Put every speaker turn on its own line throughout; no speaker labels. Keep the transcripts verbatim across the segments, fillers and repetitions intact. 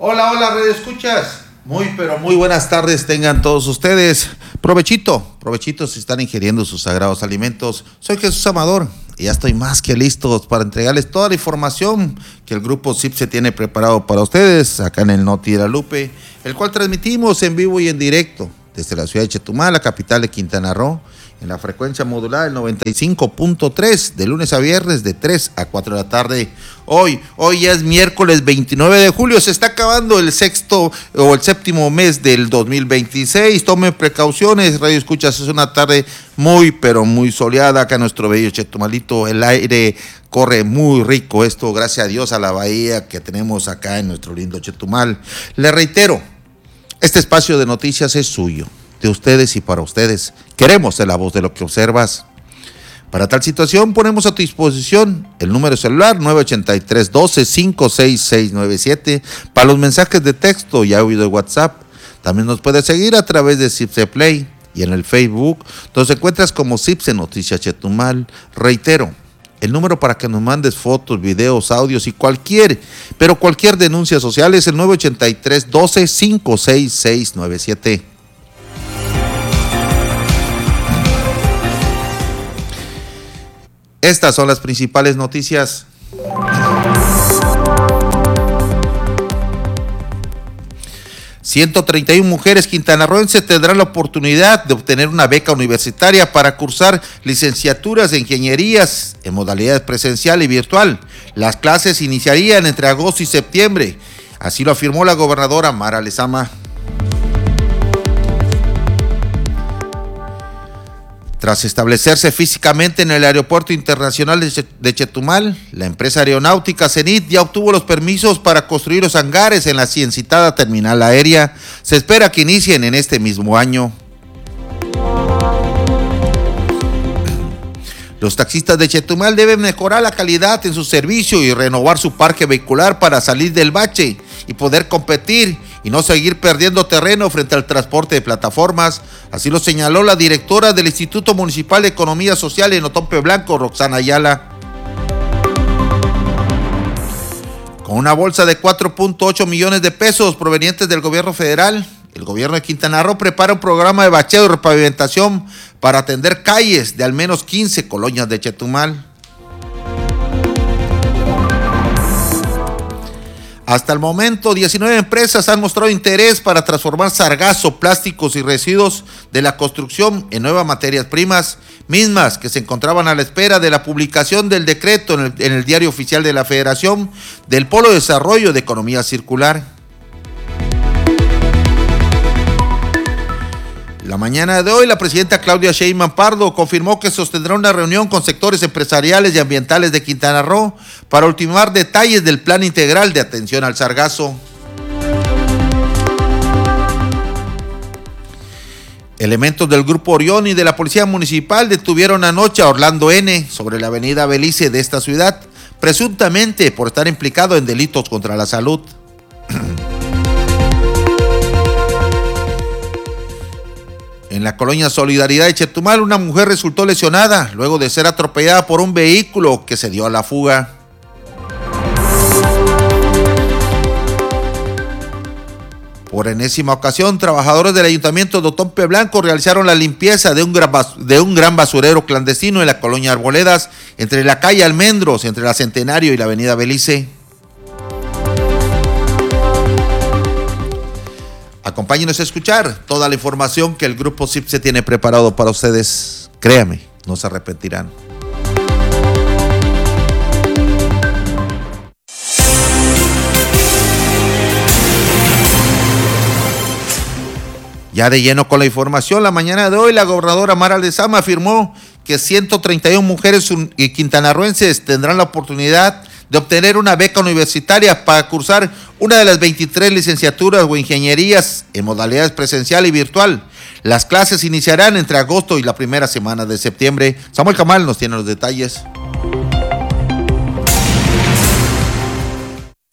Hola, hola, Radio Escuchas. Muy, pero muy buenas tardes tengan todos ustedes. Provechito, provechito si están ingiriendo sus sagrados alimentos. Soy Jesús Amador y ya estoy más que listo para entregarles toda la información que el grupo CIPSE tiene preparado para ustedes acá en el Noti de la Lupe, el cual transmitimos en vivo y en directo desde la ciudad de Chetumal, la capital de Quintana Roo, en la frecuencia modulada del noventa y cinco punto tres, de lunes a viernes de tres a cuatro de la tarde. Hoy, hoy ya es miércoles veintinueve de julio, se está acabando el sexto o el séptimo mes del dos mil veintiséis. Tomen precauciones, Radio Escuchas, es una tarde muy, pero muy soleada acá en nuestro bello Chetumalito. El aire corre muy rico, esto gracias a Dios a la bahía que tenemos acá en nuestro lindo Chetumal. Le reitero, este espacio de noticias es suyo, de ustedes y para ustedes. Queremos ser la voz de lo que observas. Para tal situación ponemos a tu disposición el número celular nueve ochenta y tres, doce, cincuenta y seis, seiscientos noventa y siete para los mensajes de texto y audio de WhatsApp. También nos puedes seguir a través de CIPSE Play y en el Facebook, donde te encuentras como CIPSE Noticias Chetumal. Reitero, el número para que nos mandes fotos, videos, audios y cualquier, pero cualquier denuncia social es el nueve ochenta y tres, doce, cincuenta y seis, seiscientos noventa y siete. Estas son las principales noticias. ciento treinta y una mujeres quintanarroenses tendrán la oportunidad de obtener una beca universitaria para cursar licenciaturas de ingenierías en modalidades presencial y virtual. Las clases iniciarían entre agosto y septiembre. Así lo afirmó la gobernadora Mara Lezama. Tras establecerse físicamente en el Aeropuerto Internacional de Chetumal, la empresa aeronáutica Zenit ya obtuvo los permisos para construir los hangares en la citada terminal aérea. Se espera que inicien en este mismo año. Los taxistas de Chetumal deben mejorar la calidad en su servicio y renovar su parque vehicular para salir del bache y poder competir y no seguir perdiendo terreno frente al transporte de plataformas. Así lo señaló la directora del Instituto Municipal de Economía Social en Otompe Blanco, Roxana Ayala. Con una bolsa de cuatro punto ocho millones de pesos provenientes del gobierno federal, el gobierno de Quintana Roo prepara un programa de bacheo y repavimentación para atender calles de al menos quince colonias de Chetumal. Hasta el momento, diecinueve empresas han mostrado interés para transformar sargazo, plásticos y residuos de la construcción en nuevas materias primas, mismas que se encontraban a la espera de la publicación del decreto en el, en el Diario Oficial de la Federación del Polo de Desarrollo de Economía Circular. La mañana de hoy, la presidenta Claudia Sheinbaum Pardo confirmó que sostendrá una reunión con sectores empresariales y ambientales de Quintana Roo para ultimar detalles del plan integral de atención al sargazo. Elementos del Grupo Orión y de la Policía Municipal detuvieron anoche a Orlando N. sobre la avenida Belice de esta ciudad, presuntamente por estar implicado en delitos contra la salud. En la colonia Solidaridad de Chetumal, una mujer resultó lesionada luego de ser atropellada por un vehículo que se dio a la fuga. Por enésima ocasión, trabajadores del Ayuntamiento de Otompe Blanco realizaron la limpieza de un gran, bas- de un gran basurero clandestino en la colonia Arboledas, entre la calle Almendros, entre la Centenario y la avenida Belice. Acompáñenos a escuchar toda la información que el Grupo CIPSE tiene preparado para ustedes. Créame, no se arrepentirán. Ya de lleno con la información, la mañana de hoy la gobernadora Mara Lezama afirmó que ciento treinta y una mujeres quintanarroenses tendrán la oportunidad de obtener una beca universitaria para cursar una de las veintitrés licenciaturas o ingenierías en modalidades presencial y virtual. Las clases iniciarán entre agosto y la primera semana de septiembre. Samuel Camal nos tiene los detalles.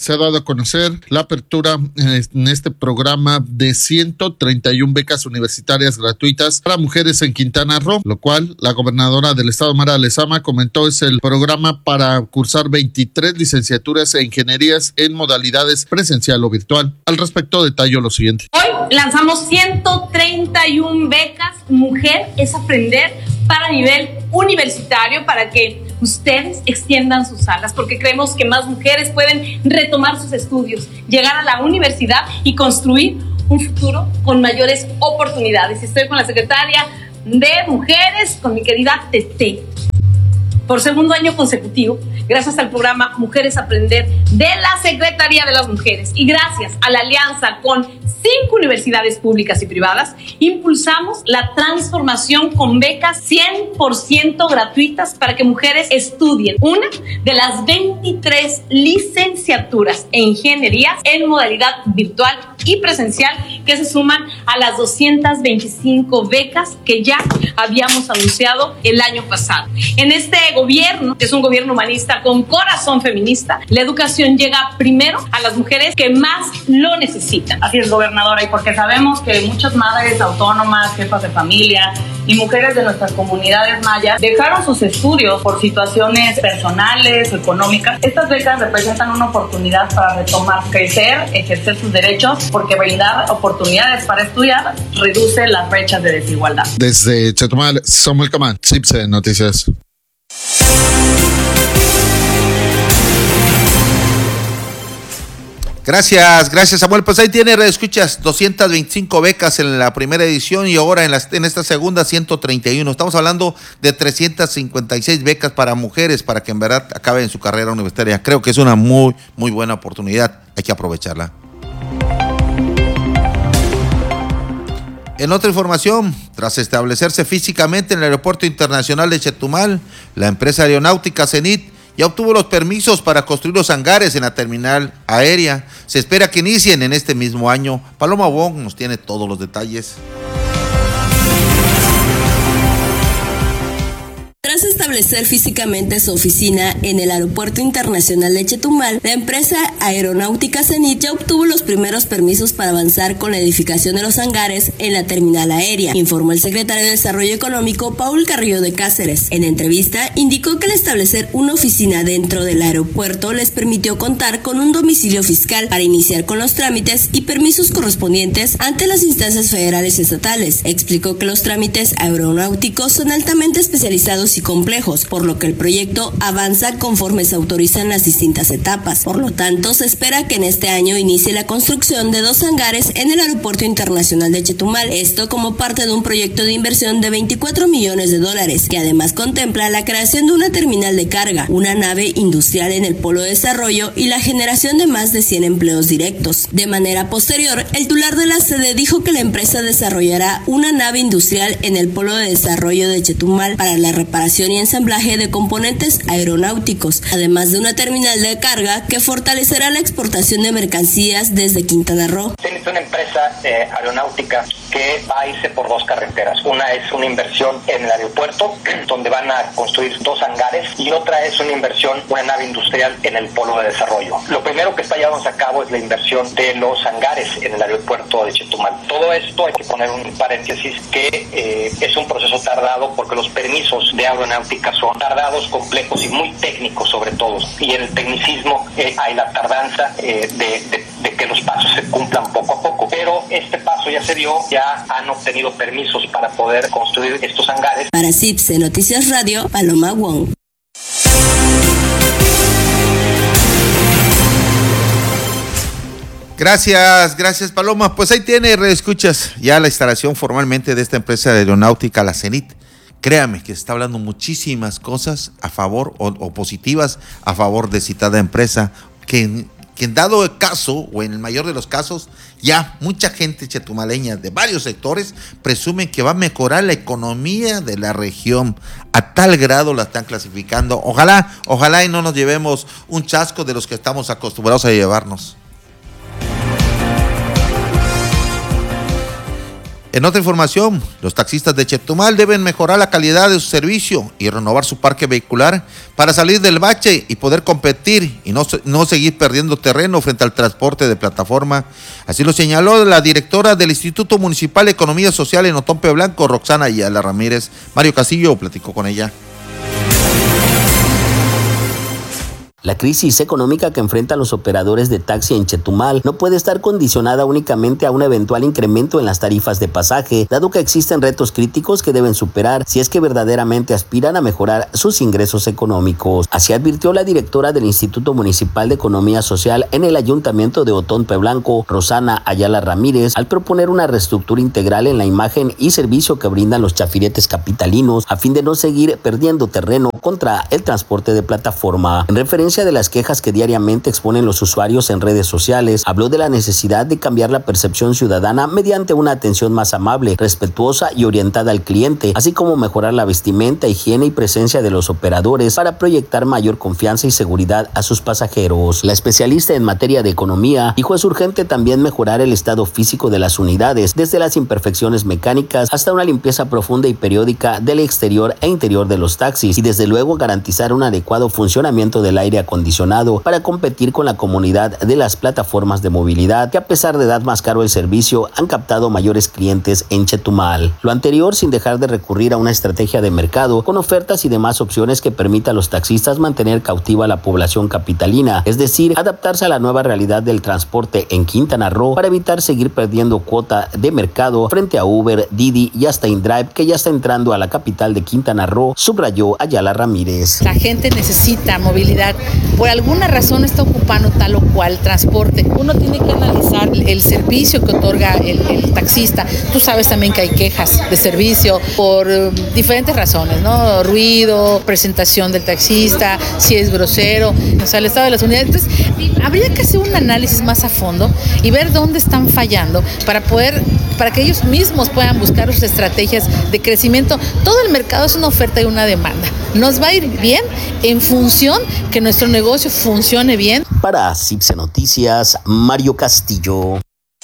se ha dado a conocer la apertura en este programa de ciento treinta y una becas universitarias gratuitas para mujeres en Quintana Roo, lo cual la gobernadora del estado, Mara Lezama, comentó es el programa para cursar veintitrés licenciaturas e ingenierías en modalidades presencial o virtual. Al respecto, detalló lo siguiente.
Hoy lanzamos ciento treinta y una becas Mujer es Aprender para nivel universitario, para que ustedes extiendan sus alas, porque creemos que más mujeres pueden retomar sus estudios, llegar a la universidad y construir un futuro con mayores oportunidades. Estoy con la secretaria de Mujeres, con mi querida Tete. Por segundo año consecutivo, gracias al programa Mujeres Aprender de la Secretaría de las Mujeres y gracias a la alianza con cinco universidades públicas y privadas, impulsamos la transformación con becas cien por ciento gratuitas para que mujeres estudien una de las veintitrés licenciaturas e ingenierías en modalidad virtual y presencial que se suman a las doscientas veinticinco becas que ya habíamos anunciado el año pasado. En este gobierno, que es un gobierno humanista con corazón feminista, la educación llega primero a las mujeres que más lo necesitan.
Así es, gobernadora, y porque sabemos que muchas madres autónomas, jefas de familia y mujeres de nuestras comunidades mayas dejaron sus estudios por situaciones personales o económicas. Estas becas representan una oportunidad para retomar, crecer, ejercer sus derechos, porque brindar oportunidades para estudiar reduce las brechas de desigualdad.
Desde Chetumal, Samuel Camán, Cipse Noticias.
Gracias, gracias Samuel. Pues ahí tiene, escuchas, doscientas veinticinco becas en la primera edición y ahora en, la, en esta segunda ciento treinta y uno. Estamos hablando de trescientas cincuenta y seis becas para mujeres para que en verdad acaben su carrera universitaria. Creo que es una muy, muy buena oportunidad. Hay que aprovecharla. En otra información, tras establecerse físicamente en el Aeropuerto Internacional de Chetumal, la empresa aeronáutica Zenit ya obtuvo los permisos para construir los hangares en la terminal aérea. Se espera que inicien en este mismo año. Paloma Wong nos tiene todos los detalles.
Tras establecer físicamente su oficina en el Aeropuerto Internacional de Chetumal, la empresa aeronáutica Zenit ya obtuvo los primeros permisos para avanzar con la edificación de los hangares en la terminal aérea, informó el secretario de Desarrollo Económico, Paul Carrillo de Cáceres. En entrevista, indicó que el establecer una oficina dentro del aeropuerto les permitió contar con un domicilio fiscal para iniciar con los trámites y permisos correspondientes ante las instancias federales y estatales. Explicó que los trámites aeronáuticos son altamente especializados y complejos, por lo que el proyecto avanza conforme se autorizan las distintas etapas. Por lo tanto, se espera que en este año inicie la construcción de dos hangares en el Aeropuerto Internacional de Chetumal, esto como parte de un proyecto de inversión de veinticuatro millones de dólares, que además contempla la creación de una terminal de carga, una nave industrial en el polo de desarrollo y la generación de más de cien empleos directos. De manera posterior, el titular de la sede dijo que la empresa desarrollará una nave industrial en el polo de desarrollo de Chetumal para la reparación y ensamblaje de componentes aeronáuticos, además de una terminal de carga que fortalecerá la exportación de mercancías desde Quintana Roo.
Es una empresa eh, aeronáutica que va a irse por dos carreteras. Una es una inversión en el aeropuerto, donde van a construir dos hangares, y otra es una inversión, una nave industrial en el polo de desarrollo. Lo primero que está llevándose a cabo es la inversión de los hangares en el aeropuerto de Chetumal. Todo esto hay que poner un paréntesis que eh, es un proceso tardado porque los permisos de aeronáutica son tardados, complejos y muy técnicos sobre todo, y en el tecnicismo eh, hay la tardanza eh, de, de, de que los pasos se cumplan poco a poco, pero este paso ya se dio, ya han obtenido permisos para poder construir estos hangares.
Para Cipse Noticias Radio, Paloma Wong.
Gracias, gracias Paloma. Pues ahí tiene, escuchas, ya la instalación formalmente de esta empresa aeronáutica, la Zenit. Créame que se está hablando muchísimas cosas a favor o, o positivas a favor de citada empresa, que, que en dado el caso, o en el mayor de los casos, ya mucha gente chetumaleña de varios sectores presumen que va a mejorar la economía de la región. A tal grado la están clasificando. Ojalá, ojalá y no nos llevemos un chasco de los que estamos acostumbrados a llevarnos. En otra información, los taxistas de Chetumal deben mejorar la calidad de su servicio y renovar su parque vehicular para salir del bache y poder competir y no, no seguir perdiendo terreno frente al transporte de plataforma. Así lo señaló la directora del Instituto Municipal de Economía Social en Otompe Blanco, Roxana Ayala Ramírez. Mario Castillo platicó con ella.
La crisis económica que enfrentan los operadores de taxi en Chetumal no puede estar condicionada únicamente a un eventual incremento en las tarifas de pasaje, dado que existen retos críticos que deben superar si es que verdaderamente aspiran a mejorar sus ingresos económicos. Así advirtió la directora del Instituto Municipal de Economía Social en el Ayuntamiento de Otompe Blanco, Roxana Ayala Ramírez, al proponer una reestructura integral en la imagen y servicio que brindan los chafiretes capitalinos a fin de no seguir perdiendo terreno contra el transporte de plataforma. En referencia de las quejas que diariamente exponen los usuarios en redes sociales, habló de la necesidad de cambiar la percepción ciudadana mediante una atención más amable, respetuosa y orientada al cliente, así como mejorar la vestimenta, higiene y presencia de los operadores para proyectar mayor confianza y seguridad a sus pasajeros. La especialista en materia de economía dijo es urgente también mejorar el estado físico de las unidades, desde las imperfecciones mecánicas hasta una limpieza profunda y periódica del exterior e interior de los taxis, y desde luego garantizar un adecuado funcionamiento del aire acondicionado para competir con la comunidad de las plataformas de movilidad que, a pesar de dar más caro el servicio, han captado mayores clientes en Chetumal. Lo anterior sin dejar de recurrir a una estrategia de mercado con ofertas y demás opciones que permita a los taxistas mantener cautiva a la población capitalina, es decir, adaptarse a la nueva realidad del transporte en Quintana Roo para evitar seguir perdiendo cuota de mercado frente a Uber, Didi y hasta InDrive, que ya está entrando a la capital de Quintana Roo, subrayó Ayala Ramírez.
La gente necesita movilidad. Por alguna razón está ocupando tal o cual transporte. Uno tiene que analizar el servicio que otorga el, el taxista. Tú sabes también que hay quejas de servicio por um, diferentes razones, ¿no? Ruido, presentación del taxista, si es grosero, o sea, el estado de las unidades. Entonces, habría que hacer un análisis más a fondo y ver dónde están fallando para poder, para que ellos mismos puedan buscar sus estrategias de crecimiento. Todo el mercado es una oferta y una demanda. Nos va a ir bien en función que nuestro negocio funcione bien.
Para Cipse Noticias, Mario Castillo.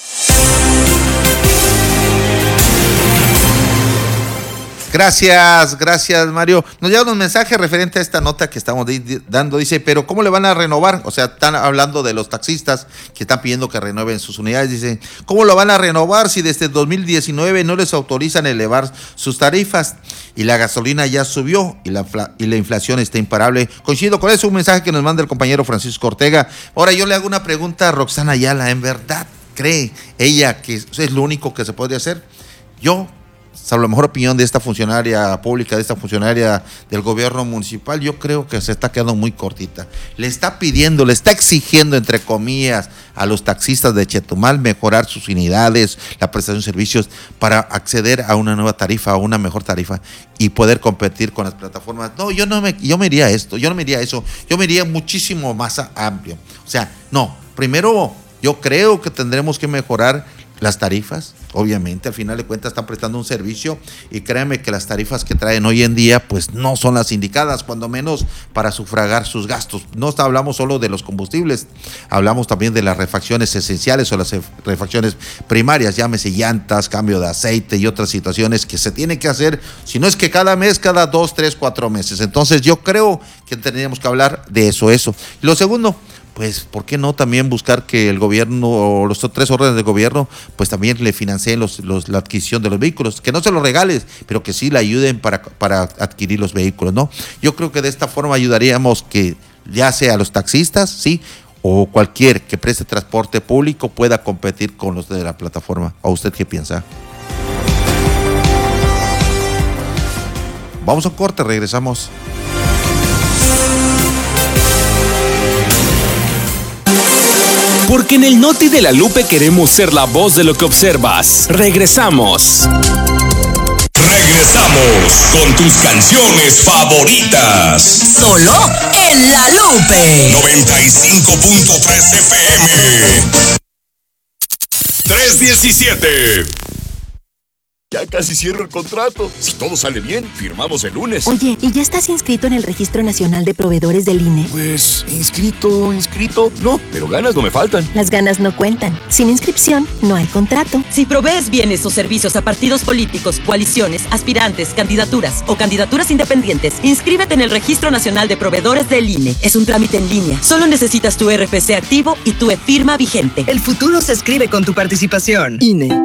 Gracias, gracias Mario. Nos llega un mensaje referente a esta nota que estamos di- dando. Dice, pero ¿cómo le van a renovar? O sea, están hablando de los taxistas que están pidiendo que renueven sus unidades. Dice, ¿cómo lo van a renovar si desde dos mil diecinueve no les autorizan elevar sus tarifas? Y la gasolina ya subió y la, y la inflación está imparable. Coincido con eso, un mensaje que nos manda el compañero Francisco Ortega. Ahora yo le hago una pregunta a Roxana Ayala. ¿En verdad cree ella que es lo único que se podría hacer? Yo, salvo la mejor opinión de esta funcionaria pública, de esta funcionaria del gobierno municipal, yo creo que se está quedando muy cortita. Le está pidiendo, le está exigiendo, entre comillas, a los taxistas de Chetumal mejorar sus unidades, la prestación de servicios para acceder a una nueva tarifa, a una mejor tarifa y poder competir con las plataformas. No, yo no me, yo me iría a esto, yo no me iría a eso, yo me iría muchísimo más amplio. O sea, no, primero yo creo que tendremos que mejorar las tarifas. Obviamente, al final de cuentas están prestando un servicio y créanme que las tarifas que traen hoy en día pues no son las indicadas, cuando menos para sufragar sus gastos. No hablamos solo de los combustibles, hablamos también de las refacciones esenciales o las refacciones primarias, llámese llantas, cambio de aceite y otras situaciones que se tienen que hacer, si no es que cada mes, cada dos, tres, cuatro meses. Entonces yo creo que tendríamos que hablar de eso, eso. Y lo segundo, pues, ¿por qué no también buscar que el gobierno o los tres órdenes del gobierno, pues también le financien los, los, la adquisición de los vehículos? Que no se los regales, pero que sí le ayuden para, para adquirir los vehículos, ¿no? Yo creo que de esta forma ayudaríamos que ya sea los taxistas, sí, o cualquier que preste transporte público pueda competir con los de la plataforma. ¿A usted qué piensa? Vamos a un corte, regresamos.
Porque en el Noti de la Lupe queremos ser la voz de lo que observas. Regresamos.
Regresamos con tus canciones favoritas.
Solo en la Lupe.
noventa y cinco punto tres F M. tres diecisiete. Ya casi cierro el contrato. Si todo sale bien, firmamos el lunes.
Oye, ¿y ya estás inscrito en el Registro Nacional de Proveedores del I N E?
Pues, inscrito, inscrito. No, pero ganas no me faltan.
Las ganas no cuentan. Sin inscripción, no hay contrato.
Si provees bienes o servicios a partidos políticos, coaliciones, aspirantes, candidaturas o candidaturas independientes, inscríbete en el Registro Nacional de Proveedores del I N E. Es un trámite en línea. Solo necesitas tu R F C activo y tu e-firma vigente.
El futuro se escribe con tu participación.
I N E.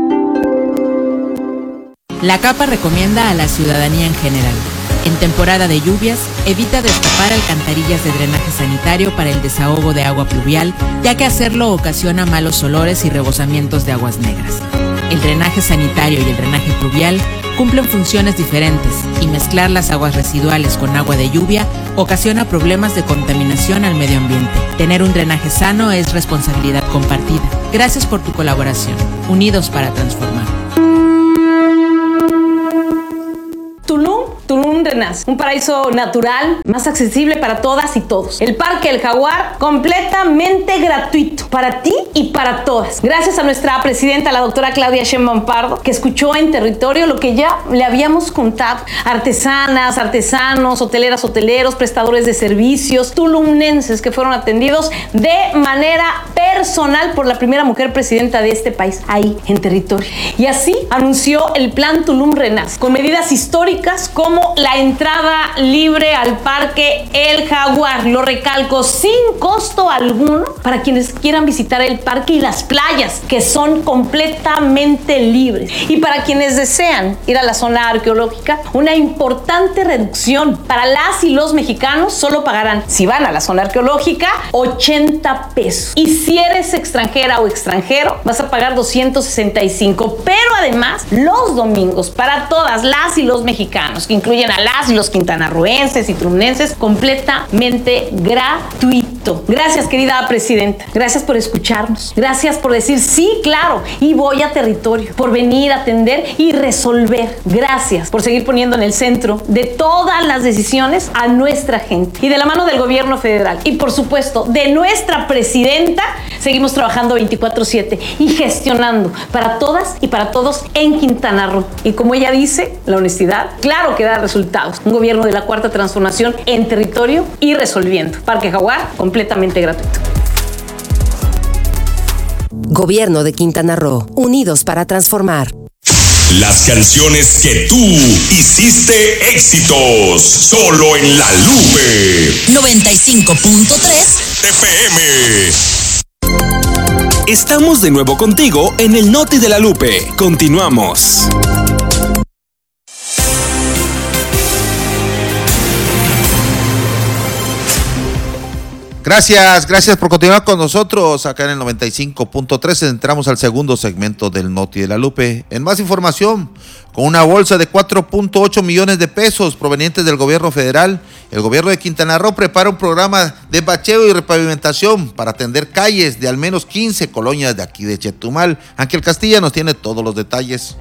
La CAPA recomienda a la ciudadanía en general: en temporada de lluvias, evita destapar alcantarillas de drenaje sanitario para el desahogo de agua pluvial, ya que hacerlo ocasiona malos olores y rebosamientos de aguas negras. El drenaje sanitario y el drenaje pluvial cumplen funciones diferentes, y mezclar las aguas residuales con agua de lluvia ocasiona problemas de contaminación al medio ambiente. Tener un drenaje sano es responsabilidad compartida. Gracias por tu colaboración. Unidos para transformar.
Tulum, Tulum Renace, un paraíso natural más accesible para todas y todos. El Parque El Jaguar, completamente gratuito para ti y para todas. Gracias a nuestra presidenta, la doctora Claudia Sheinbaum Pardo, que escuchó en territorio lo que ya le habíamos contado. Artesanas, artesanos, hoteleras, hoteleros, prestadores de servicios, tulumnenses que fueron atendidos de manera personal por la primera mujer presidenta de este país, ahí en territorio. Y así anunció el Plan Tulum Renace, con medidas históricas como la entrada libre al Parque El Jaguar, lo recalco, sin costo alguno para quienes quieran visitar el parque y las playas, que son completamente libres. Y para quienes desean ir a la zona arqueológica, una importante reducción. Para las y los mexicanos solo pagarán, si van a la zona arqueológica, ochenta pesos. Y si eres extranjera o extranjero, vas a pagar doscientos sesenta y cinco. Pero además, los domingos, para todas las y los mexicanos, que incluyen a las y los quintanarroenses y tulumnenses, completamente gratuito. Gracias, querida presidenta. Gracias por escucharnos. Gracias por decir sí, claro, y voy a territorio, por venir a atender y resolver. Gracias por seguir poniendo en el centro de todas las decisiones a nuestra gente. Y de la mano del gobierno federal y, por supuesto, de nuestra presidenta, seguimos trabajando veinticuatro siete y gestionando para todas y para todos en Quintana Roo. Y como ella dice, la honestidad, claro que da resultados. Un gobierno de la Cuarta Transformación en territorio y resolviendo. Parque Jaguar, completamente gratuito.
Gobierno de Quintana Roo, unidos para transformar.
Las canciones que tú hiciste éxitos, solo en La Lupe.
noventa y cinco punto tres
F M.
Estamos de nuevo contigo en el Noti de La Lupe. Continuamos.
Gracias, gracias por continuar con nosotros acá en el noventa y cinco punto tres. Entramos al segundo segmento del Noti de La Lupe. En más información, con una bolsa de cuatro punto ocho millones de pesos provenientes del gobierno federal, el gobierno de Quintana Roo prepara un programa de bacheo y repavimentación para atender calles de al menos quince colonias de aquí de Chetumal. Ángel Castilla nos tiene todos los detalles.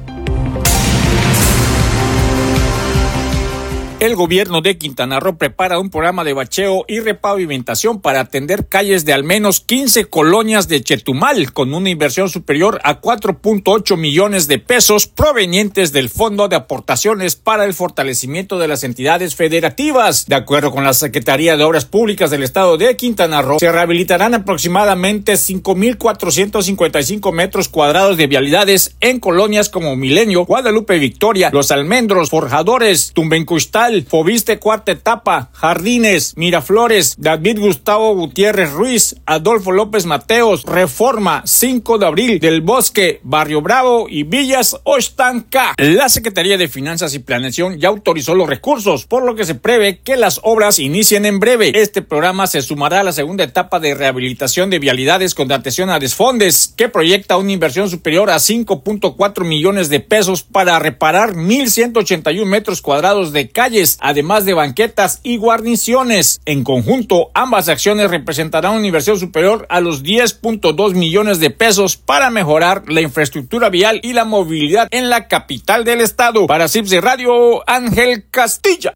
El gobierno de Quintana Roo prepara un programa de bacheo y repavimentación para atender calles de al menos quince colonias de Chetumal, con una inversión superior a cuatro punto ocho millones de pesos provenientes del Fondo de Aportaciones para el Fortalecimiento de las Entidades Federativas. De acuerdo con la Secretaría de Obras Públicas del Estado de Quintana Roo, se rehabilitarán aproximadamente cinco mil cuatrocientos cincuenta y cinco metros cuadrados de vialidades en colonias como Milenio, Guadalupe Victoria, Los Almendros, Forjadores, Tumbencustal, Fobiste Cuarta Etapa, Jardines, Miraflores, David Gustavo Gutiérrez Ruiz, Adolfo López Mateos, Reforma, cinco de abril, Del Bosque, Barrio Bravo y Villas Ostanca. La Secretaría de Finanzas y Planeación ya autorizó los recursos, por lo que se prevé que las obras inicien en breve. Este programa se sumará a la segunda etapa de rehabilitación de vialidades con atención a desfondes, que proyecta una inversión superior a cinco punto cuatro millones de pesos para reparar mil ciento ochenta y uno metros cuadrados de calle, además de banquetas y guarniciones. En conjunto, ambas acciones representarán una inversión superior a los diez punto dos millones de pesos para mejorar la infraestructura vial y la movilidad en la capital del estado. Para C I P C Radio, Ángel Castilla.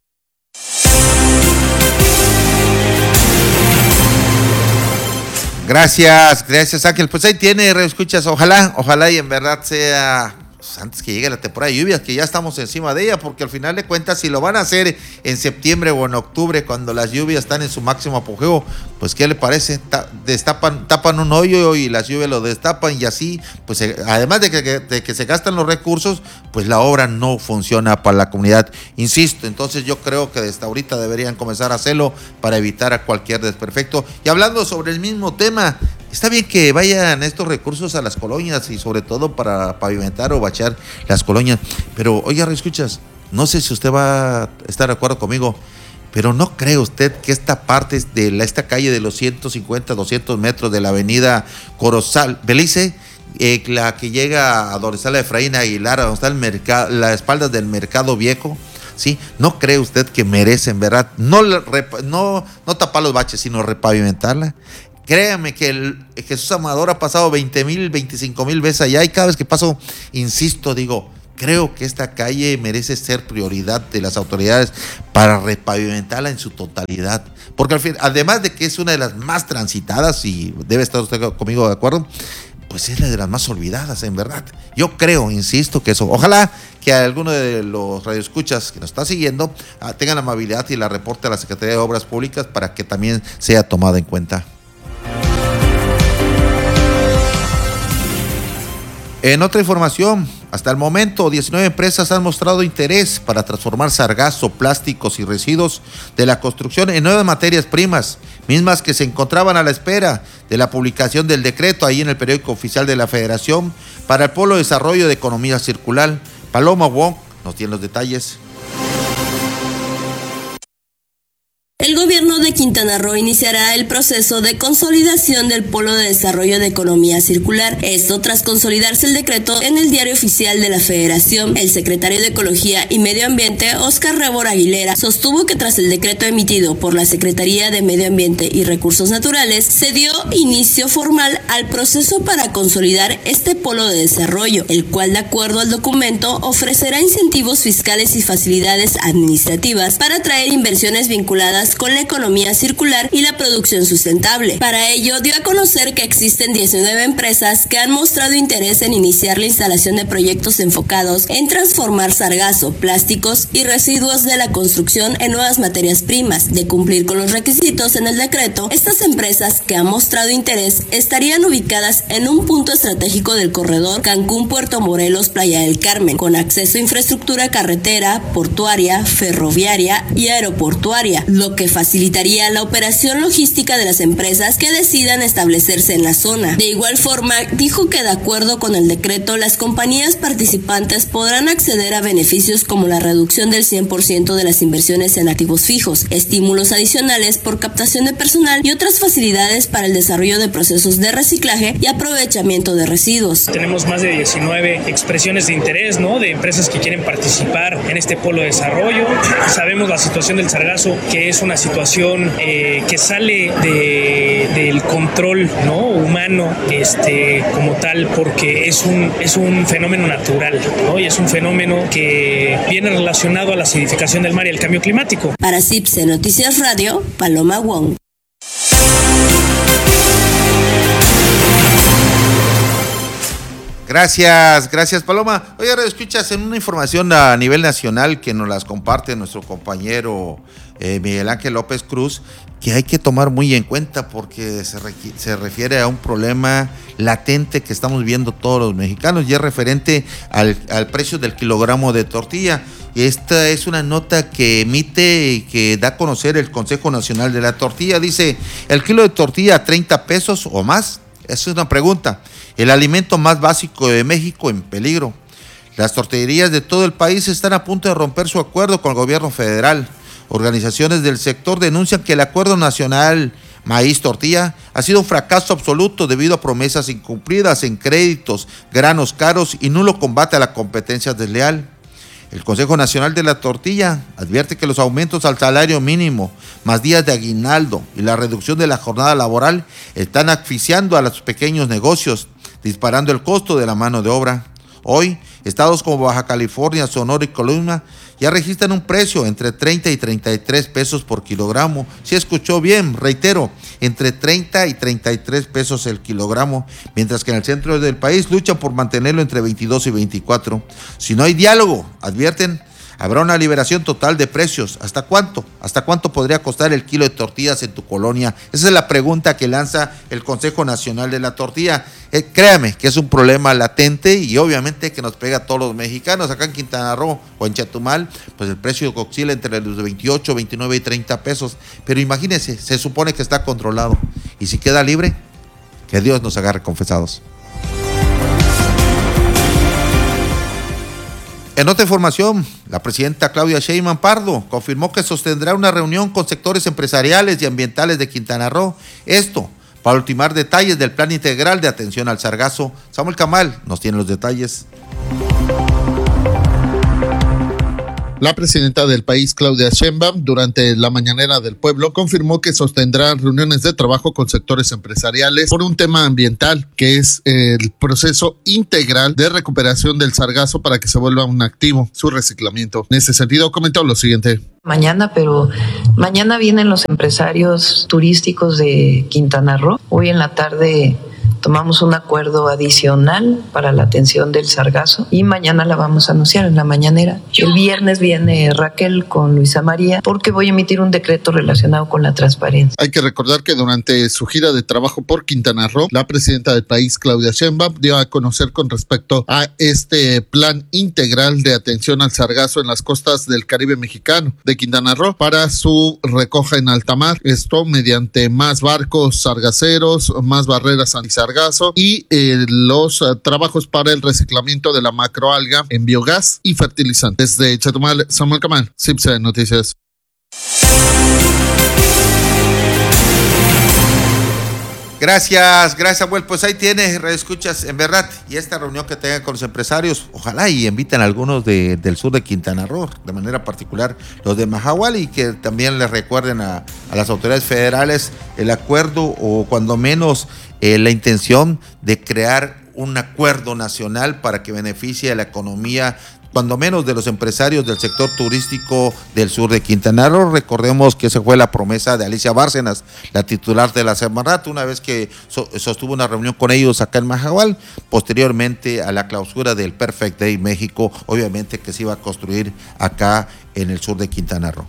Gracias, gracias Ángel. Pues ahí tiene, escuchas, ojalá, ojalá y en verdad sea pues antes que llegue la temporada de lluvias, que ya estamos encima de ella, porque al final de cuentas, si lo van a hacer en septiembre o en octubre, cuando las lluvias están en su máximo apogeo, pues ¿qué le parece? Ta- destapan, tapan un hoyo y las lluvias lo destapan y así, pues eh, además de que, de que se gastan los recursos, pues la obra no funciona para la comunidad. Insisto, entonces yo creo que desde ahorita deberían comenzar a hacerlo para evitar a cualquier desperfecto. Y hablando sobre el mismo tema, está bien que vayan estos recursos a las colonias y sobre todo para pavimentar o bachar las colonias, pero oiga, escuchas, no sé si usted va a estar de acuerdo conmigo, pero ¿no cree usted que esta parte de la, esta calle de los ciento cincuenta, doscientos metros de la avenida Corozal, Belice, eh, la que llega a donde está la Efraín Aguilar, donde está el mercado, las espaldas del Mercado Viejo, ¿sí? ¿No cree usted que merecen, verdad? No, no, no tapar los baches, sino repavimentarla. Créame que el Jesús Amador ha pasado veinte mil, veinticinco mil veces allá y cada vez que paso, insisto, digo, creo que esta calle merece ser prioridad de las autoridades para repavimentarla en su totalidad. Porque al fin, además de que es una de las más transitadas, y debe estar usted conmigo de acuerdo, pues es la de las más olvidadas, en verdad. Yo creo, insisto, que eso, ojalá que alguno de los radioescuchas que nos está siguiendo uh, tengan la amabilidad y la reporte a la Secretaría de Obras Públicas para que también sea tomada en cuenta. En otra información, hasta el momento diecinueve empresas han mostrado interés para transformar sargazo, plásticos y residuos de la construcción en nuevas materias primas, mismas que se encontraban a la espera de la publicación del decreto ahí en el periódico oficial de la Federación para el Polo de Desarrollo de Economía Circular. Paloma Wong nos tiene los detalles.
El gobierno de Quintana Roo iniciará el proceso de consolidación del Polo de Desarrollo de Economía Circular. Esto tras consolidarse el decreto en el Diario Oficial de la Federación. El secretario de Ecología y Medio Ambiente, Óscar Rebor Aguilera, sostuvo que tras el decreto emitido por la Secretaría de Medio Ambiente y Recursos Naturales, se dio inicio formal al proceso para consolidar este Polo de Desarrollo, el cual, de acuerdo al documento, ofrecerá incentivos fiscales y facilidades administrativas para atraer inversiones vinculadas con la economía circular y la producción sustentable. Para ello, dio a conocer que existen diecinueve empresas que han mostrado interés en iniciar la instalación de proyectos enfocados en transformar sargazo, plásticos y residuos de la construcción en nuevas materias primas. De cumplir con los requisitos en el decreto, estas empresas que han mostrado interés estarían ubicadas en un punto estratégico del corredor Cancún-Puerto Morelos, Playa del Carmen, con acceso a infraestructura carretera, portuaria, ferroviaria y aeroportuaria, lo que facilitaría la operación logística de las empresas que decidan establecerse en la zona. De igual forma, dijo que de acuerdo con el decreto, las compañías participantes podrán acceder a beneficios como la reducción del cien por ciento de las inversiones en activos fijos, estímulos adicionales por captación de personal y otras facilidades para el desarrollo de procesos de reciclaje y aprovechamiento de residuos.
Tenemos más de diecinueve expresiones de interés, ¿no?, de empresas que quieren participar en este polo de desarrollo. Sabemos la situación del sargazo, que es una situación eh, que sale de, del control, ¿no?, humano, este, como tal, porque es un, es un fenómeno natural, ¿no?, y es un fenómeno que viene relacionado a la acidificación del mar y el cambio climático.
Para C I P S E Noticias Radio, Paloma Wong.
Gracias, gracias Paloma. Oye, ahora escuchas en una información a nivel nacional que nos las comparte nuestro compañero eh, Miguel Ángel López Cruz, que hay que tomar muy en cuenta porque se, re, se refiere a un problema latente que estamos viendo todos los mexicanos y es referente al, al precio del kilogramo de tortilla. Esta es una nota que emite y que da a conocer el Consejo Nacional de la Tortilla. Dice, el kilo de tortilla a treinta pesos o más. Esa es una pregunta. El alimento más básico de México en peligro. Las tortillerías de todo el país están a punto de romper su acuerdo con el gobierno federal. Organizaciones del sector denuncian que el acuerdo nacional maíz-tortilla ha sido un fracaso absoluto debido a promesas incumplidas en créditos, granos caros y nulo combate a la competencia desleal. El Consejo Nacional de la Tortilla advierte que los aumentos al salario mínimo, más días de aguinaldo y la reducción de la jornada laboral están asfixiando a los pequeños negocios, disparando el costo de la mano de obra. Hoy, estados como Baja California, Sonora y Colima ya registran un precio entre treinta y treinta y tres pesos por kilogramo. Si escuchó bien, reitero, entre treinta y treinta y tres pesos el kilogramo, mientras que en el centro del país luchan por mantenerlo entre veintidós y veinticuatro. Si no hay diálogo, advierten, habrá una liberación total de precios. ¿Hasta cuánto? ¿Hasta cuánto podría costar el kilo de tortillas en tu colonia? Esa es la pregunta que lanza el Consejo Nacional de la Tortilla. Eh, créame que es un problema latente y obviamente que nos pega a todos los mexicanos. Acá en Quintana Roo o en Chetumal, pues el precio oscila entre los veintiocho, veintinueve y treinta pesos. Pero imagínense, se supone que está controlado. Y si queda libre, que Dios nos agarre confesados. En otra información, la presidenta Claudia Sheinbaum Pardo confirmó que sostendrá una reunión con sectores empresariales y ambientales de Quintana Roo. Esto para ultimar detalles del plan integral de atención al sargazo. Samuel Camal nos tiene los detalles.
La presidenta del país, Claudia Sheinbaum, durante la mañanera del pueblo, confirmó que sostendrá reuniones de trabajo con sectores empresariales por un tema ambiental, que es el proceso integral de recuperación del sargazo para que se vuelva un activo, su reciclamiento. En ese sentido, comentó lo siguiente.
Mañana, pero mañana vienen los empresarios turísticos de Quintana Roo. Hoy en la tarde tomamos un acuerdo adicional para la atención del sargazo y mañana la vamos a anunciar en la mañanera. El viernes viene Raquel con Luisa María porque voy a emitir un decreto relacionado con la transparencia.
Hay que recordar que durante su gira de trabajo por Quintana Roo, la presidenta del país, Claudia Sheinbaum, dio a conocer con respecto a este plan integral de atención al sargazo en las costas del Caribe mexicano de Quintana Roo para su recoja en alta mar. Esto mediante más barcos sargaceros, más barreras antisargazo y eh, los uh, trabajos para el reciclamiento de la macroalga en biogás y fertilizantes. De Chetumal, Samuel Camal, C I P C Noticias.
Gracias, gracias Samuel. Pues ahí tienes, escuchas, en verdad, y esta reunión que tengan con los empresarios, ojalá y inviten a algunos de, del sur de Quintana Roo, de manera particular los de Mahahual, y que también les recuerden a, a las autoridades federales el acuerdo o cuando menos eh, la intención de crear un acuerdo nacional para que beneficie a la economía, cuando menos de los empresarios del sector turístico del sur de Quintana Roo. Recordemos que esa fue la promesa de Alicia Bárcenas, la titular de la Semarnat, una vez que so, sostuvo una reunión con ellos acá en Mahahual, posteriormente a la clausura del Perfect Day México, obviamente que se iba a construir acá en el sur de Quintana Roo.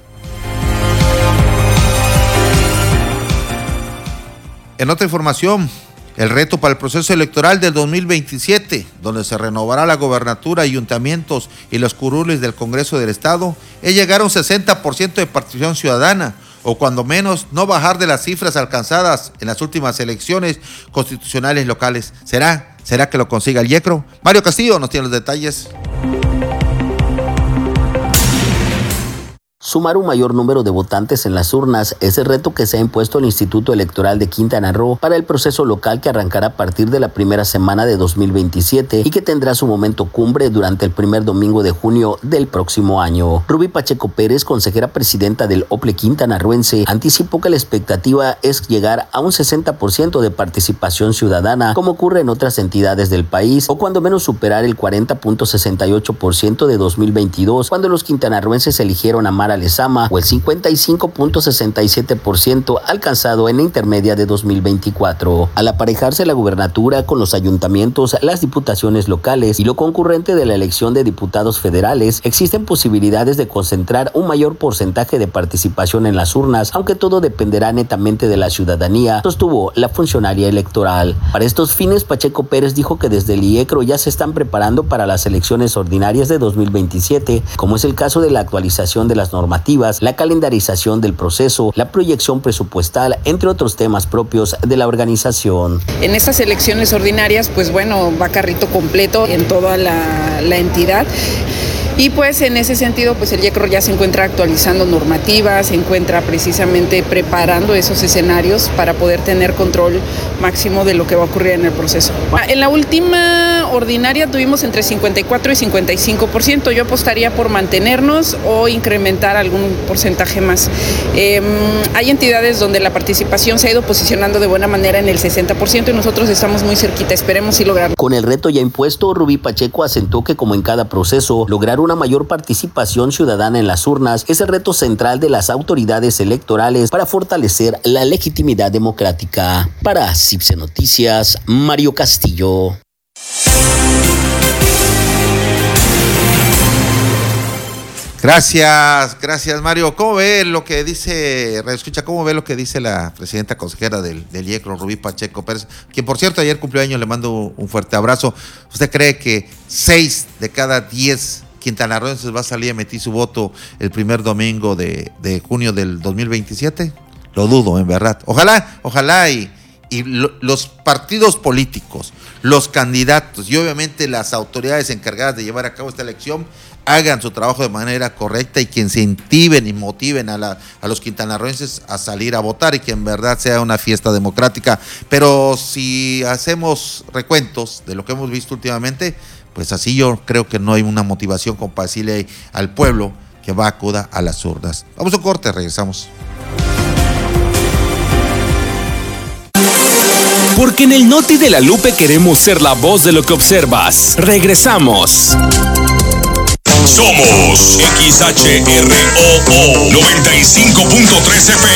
En otra información, el reto para el proceso electoral del dos mil veintisiete, donde se renovará la gobernatura, ayuntamientos y los curules del Congreso del Estado, es llegar a un sesenta por ciento de participación ciudadana, o cuando menos no bajar de las cifras alcanzadas en las últimas elecciones constitucionales locales. ¿Será? ¿Será que lo consiga el YECRO? Mario Castillo nos tiene los detalles.
Sumar un mayor número de votantes en las urnas es el reto que se ha impuesto el Instituto Electoral de Quintana Roo para el proceso local que arrancará a partir de la primera semana de dos mil veintisiete y que tendrá su momento cumbre durante el primer domingo de junio del próximo año. Rubí Pacheco Pérez, consejera presidenta del O P L E quintanarroense, anticipó que la expectativa es llegar a un sesenta por ciento de participación ciudadana, como ocurre en otras entidades del país, o cuando menos superar el cuarenta punto sesenta y ocho por ciento de dos mil veintidós, cuando los quintanarroenses eligieron a Mara Lezama, o el cincuenta y cinco punto sesenta y siete por ciento alcanzado en la intermedia de dos mil veinticuatro. Al aparejarse la gubernatura con los ayuntamientos, las diputaciones locales y lo concurrente de la elección de diputados federales, existen posibilidades de concentrar un mayor porcentaje de participación en las urnas, aunque todo dependerá netamente de la ciudadanía, sostuvo la funcionaria electoral. Para estos fines, Pacheco Pérez dijo que desde el IECRO ya se están preparando para las elecciones ordinarias de dos mil veintisiete, como es el caso de la actualización de las normas normativas, la calendarización del proceso, la proyección presupuestal, entre otros temas propios de la organización.
En estas elecciones ordinarias, pues bueno, va carrito completo en toda la, la entidad. Y pues en ese sentido, pues el IECRO ya se encuentra actualizando normativas, se encuentra precisamente preparando esos escenarios para poder tener control máximo de lo que va a ocurrir en el proceso. En la última ordinaria tuvimos entre cincuenta y cuatro y cincuenta y cinco por ciento. Yo apostaría por mantenernos o incrementar algún porcentaje más. Eh, hay entidades donde la participación se ha ido posicionando de buena manera en el sesenta por ciento y nosotros estamos muy cerquita, esperemos sí lograrlo.
Con el reto ya impuesto, Rubí Pacheco asentó que como en cada proceso, lograr una mayor participación ciudadana en las urnas es el reto central de las autoridades electorales para fortalecer la legitimidad democrática. Para C I B C E Noticias, Mario Castillo.
Gracias, gracias Mario. ¿Cómo ve lo que dice, escucha, cómo ve lo que dice la presidenta consejera del, del IECRO, Rubí Pacheco Pérez, quien por cierto ayer cumplió años, le mando un fuerte abrazo? ¿Usted cree que seis de cada diez quintanarroenses va a salir a emitir su voto el primer domingo de, de junio del dos mil veintisiete? Lo dudo, en verdad. Ojalá, ojalá y, y lo, los partidos políticos, los candidatos y obviamente las autoridades encargadas de llevar a cabo esta elección hagan su trabajo de manera correcta y que incentiven y motiven a, la, a los quintanarroenses a salir a votar y que en verdad sea una fiesta democrática. Pero si hacemos recuentos de lo que hemos visto últimamente, pues así yo creo que no hay una motivación como para decirle al pueblo que va a acuda a las urnas. Vamos a un corte, regresamos.
Porque en el Noti de la Lupe queremos ser la voz de lo que observas. Regresamos.
Somos X H R O O noventa y cinco punto tres F